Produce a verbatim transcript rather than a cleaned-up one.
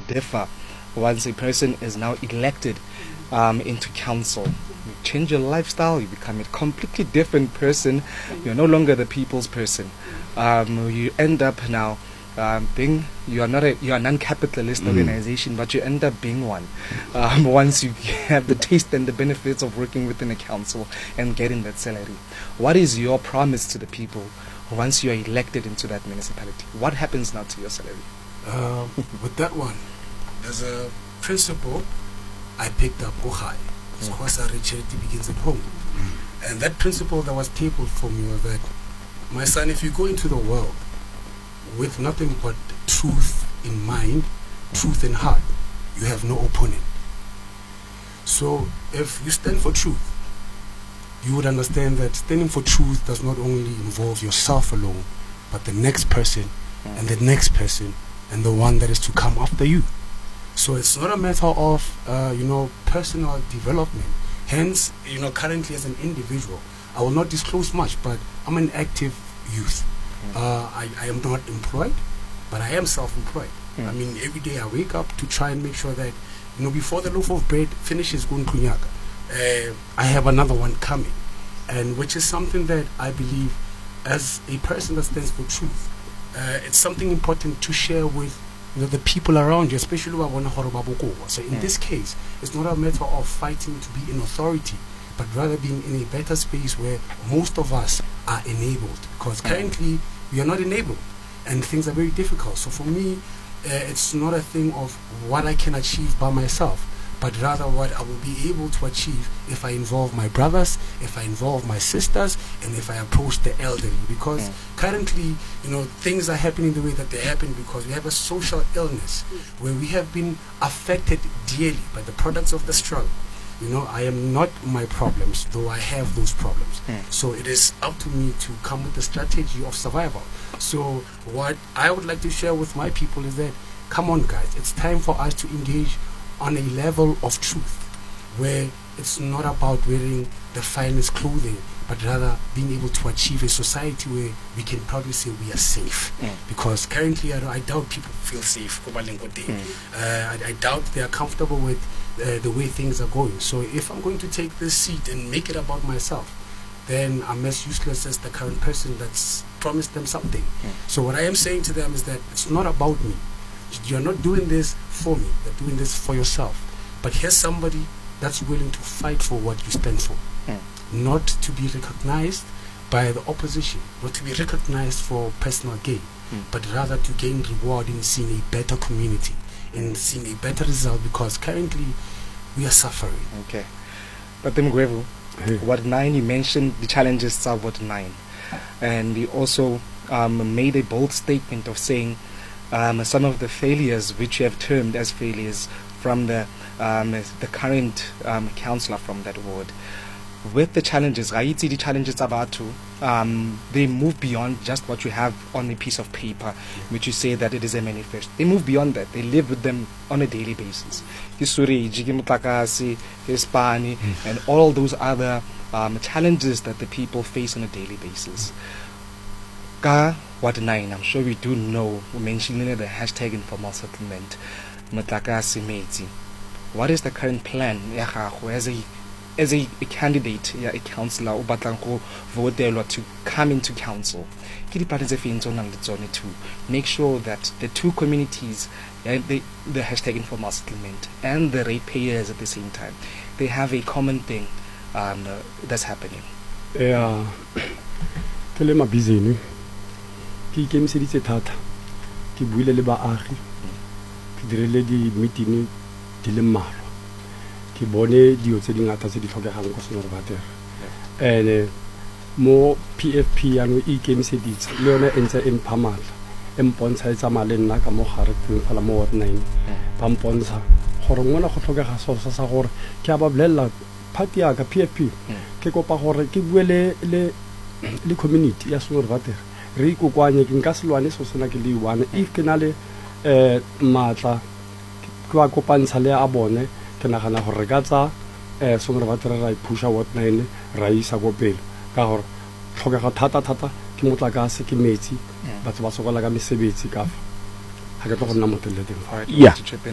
differ once a person is now elected um, into council. You change your lifestyle, you become a completely different person. You're no longer the people's person. Um, you end up now um, being, you are not a, you are a non-capitalist mm. organization, but you end up being one um, once you have the taste and the benefits of working within a council and getting that salary. What is your promise to the people once you are elected into that municipality? What happens now to your salary? Uh, with that one, there's a principle I picked up, Ohai. Of course, our charity begins at home. Mm. And that principle that was tabled for me was that, my son, if you go into the world with nothing but truth in mind, truth in heart, you have no opponent. So if you stand for truth, you would understand that standing for truth does not only involve yourself alone, but the next person, and the next person, and the one that is to come after you. So it's not a matter of, uh, you know, personal development. Hence, you know, currently as an individual, I will not disclose much, but I'm an active youth. Mm. Uh, I, I am not employed, but I am self-employed. Mm. I mean, every day I wake up to try and make sure that, you know, before the loaf of bread finishes, uh, I have another one coming. And which is something that I believe, as a person that stands for truth, uh, it's something important to share with, you know, the people around you, especially so in this case, it's not a matter of fighting to be in authority, but rather being in a better space where most of us are enabled, because currently we are not enabled and things are very difficult. So for me, uh, it's not a thing of what I can achieve by myself, but rather what I will be able to achieve if I involve my brothers, if I involve my sisters, and if I approach the elderly. Because mm. currently, you know, things are happening the way that they happen because we have a social illness where we have been affected dearly by the products of the struggle. You know, I am not my problems, though I have those problems. Mm. So it is up to me to come with a strategy of survival. So what I would like to share with my people is that, come on guys, it's time for us to engage on a level of truth where it's not about wearing the finest clothing, but rather being able to achieve a society where we can proudly say we are safe. Mm. Because currently I, I doubt people feel safe. Mm. Uh, I, I doubt they are comfortable with uh, the way things are going. So if I'm going to take this seat and make it about myself, then I'm as useless as the current person that's promised them something. Mm. So what I am saying to them is that it's not about me. You're not doing this for me, you're doing this for yourself. But here's somebody that's willing to fight for what you stand for. Mm. Not to be recognized by the opposition, not to be recognized for personal gain, mm. but rather to gain reward in seeing a better community, in seeing a better result, because currently we are suffering. Okay. But Mgwevu, hey. Ward nine, you mentioned the challenges of Ward nine. And you also um, made a bold statement of saying Um, some of the failures which you have termed as failures from the um, the current um, councillor from that ward. With the challenges, the challenges about to, um, they move beyond just what you have on a piece of paper, which you say that it is a manifesto. They move beyond that. They live with them on a daily basis. And all those other um, challenges that the people face on a daily basis. Ka Ward nine, I'm sure we do know, we mentioned the hashtag informal settlement. What is the current plan as a as a, a candidate, a councillor, to come into council? To make sure that the two communities, the, the hashtag informal settlement and the ratepayers at the same time, they have a common thing um, uh, that's happening. Yeah. Ke ikemiseditse thata ke buile le baagi ke direle di meeting di le mmalwa ke bone dio tse dingata tse di tlhokegang go sona batho ene mo P F P ya no ikemiseditse le yone entse en phamatla empontsha etsa male nna ka mo gare teng fela mo Ward nine ba mpontsha gore ngwana go tlhokega so sa gore ke a ba bolella party ya ka P F P ke kopa gore ke buele le le community ya sona batho re ikokwanye ke nka selwane so sena ke le one if ke na le eh matla ke wa kopantsha le a bone ke nagana gore re ka tsa eh sona re batla ra ipusha Ward nine ra isa go pele ka gore tlhokega thata thata ke motlakase ke metsi batho ba sokola ka mesebetsi ka fa ha ke tlo go nna motelele teng. Yeah.